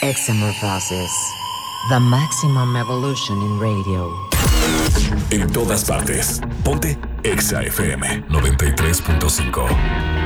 Examorphosis. The maximum evolution in radio. En todas partes. Ponte Exa FM 93.5.